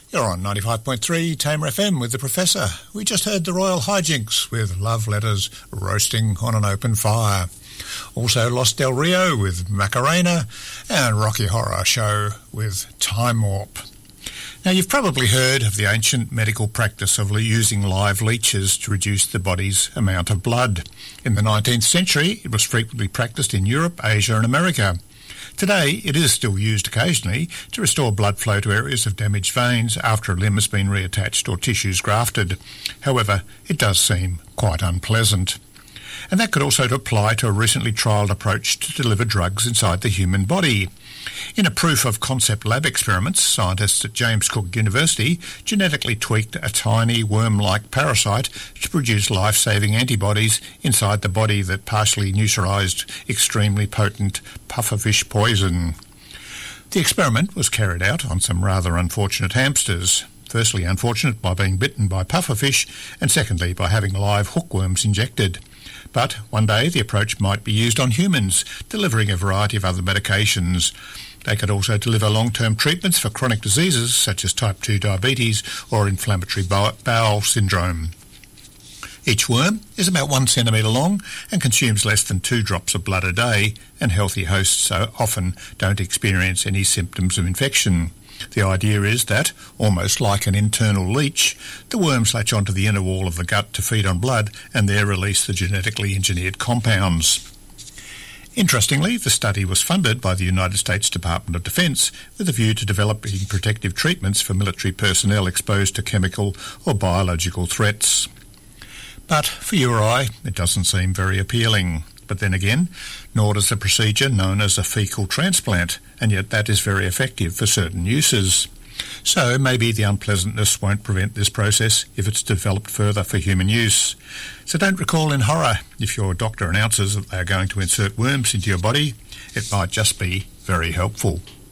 You're on 95.3 Tamer FM with the Professor. We just heard the Royal Hijinks with Love Letters Roasting on an Open Fire. Also Los Del Rio with Macarena and Rocky Horror Show with Time Warp. Now, you've probably heard of the ancient medical practice of using live leeches to reduce the body's amount of blood. In the 19th century, it was frequently practiced in Europe, Asia and America. Today, it is still used occasionally to restore blood flow to areas of damaged veins after a limb has been reattached or tissues grafted. However, it does seem quite unpleasant. And that could also apply to a recently trialled approach to deliver drugs inside the human body. In a proof-of-concept lab experiment, scientists at James Cook University genetically tweaked a tiny worm-like parasite to produce life-saving antibodies inside the body that partially neutralised extremely potent pufferfish poison. The experiment was carried out on some rather unfortunate hamsters. Firstly, unfortunate by being bitten by pufferfish, and secondly, by having live hookworms injected. But one day the approach might be used on humans, delivering a variety of other medications. They could also deliver long-term treatments for chronic diseases such as type 2 diabetes or inflammatory bowel syndrome. Each worm is about 1 centimetre long and consumes less than 2 drops of blood a day, and healthy hosts so often don't experience any symptoms of infection. The idea is that, almost like an internal leech, the worms latch onto the inner wall of the gut to feed on blood and there release the genetically engineered compounds. Interestingly, the study was funded by the United States Department of Defence with a view to developing protective treatments for military personnel exposed to chemical or biological threats. But for you or I, it doesn't seem very appealing. But then again, nor does the procedure known as a fecal transplant, and yet that is very effective for certain uses. So maybe the unpleasantness won't prevent this process if it's developed further for human use. So don't recall in horror if your doctor announces that they are going to insert worms into your body. It might just be very helpful.